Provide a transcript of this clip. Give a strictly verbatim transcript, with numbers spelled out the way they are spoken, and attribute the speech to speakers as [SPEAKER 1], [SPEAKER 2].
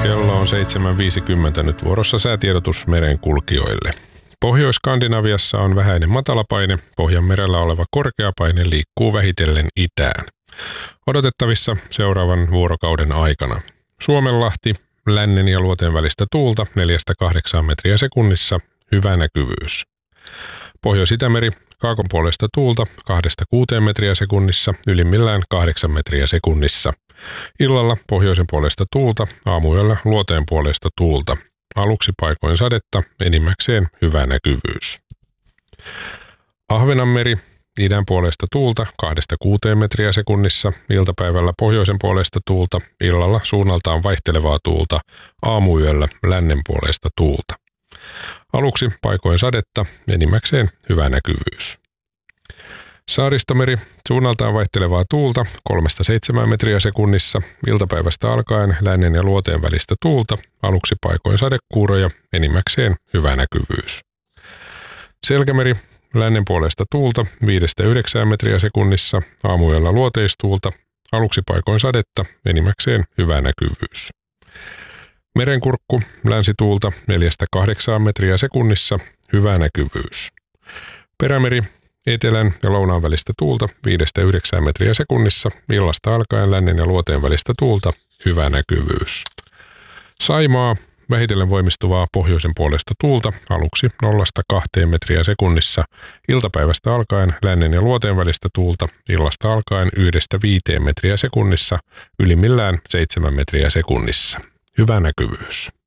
[SPEAKER 1] Kello on seitsemän viisikymmentä, nyt vuorossa säätiedotus merenkulkijoille. Pohjois-Skandinaviassa on vähäinen matalapaine, Pohjanmerellä oleva korkeapaine liikkuu vähitellen itään. Odotettavissa seuraavan vuorokauden aikana. Suomenlahti, lännen ja luoteen välistä tuulta neljästä kahdeksaan metriä sekunnissa, hyvä näkyvyys. Pohjois-Itämeri, kaakon puolesta tuulta kahdesta kuuteen metriä sekunnissa, ylimmillään kahdeksan metriä sekunnissa. Illalla pohjoisen puolesta tuulta, aamuyöllä luoteen puolesta tuulta. Aluksi paikoin sadetta, enimmäkseen hyvä näkyvyys. Ahvenanmeri, idän puolesta tuulta kahdesta kuuteen metriä sekunnissa, iltapäivällä pohjoisen puolesta tuulta, illalla suunnaltaan vaihtelevaa tuulta, aamuyöllä lännen puolesta tuulta. Aluksi paikoin sadetta, enimmäkseen hyvä näkyvyys. Saaristomeri, suunnaltaan vaihtelevaa tuulta kolmesta seitsemään metriä sekunnissa, iltapäivästä alkaen lännen ja luoteen välistä tuulta, aluksi paikoin sadekuuroja, enimmäkseen hyvä näkyvyys. Selkämeri, lännen puolesta tuulta viidestä yhdeksään metriä sekunnissa, aamuyöllä luoteistuulta, aluksi paikoin sadetta, enimmäkseen hyvä näkyvyys. Merenkurkku, länsituulta neljästä kahdeksaan metriä sekunnissa, hyvä näkyvyys. Perämeri, etelän ja lounaan välistä tuulta viidestä yhdeksään metriä sekunnissa, illasta alkaen lännen ja luoteen välistä tuulta, hyvä näkyvyys. Saimaa, vähitellen voimistuvaa pohjoisen puolesta tuulta, aluksi nollasta kahteen metriä sekunnissa, iltapäivästä alkaen lännen ja luoteen välistä tuulta, illasta alkaen yhdestä viiteen metriä sekunnissa, ylimmillään seitsemän metriä sekunnissa. Hyvä näkyvyys.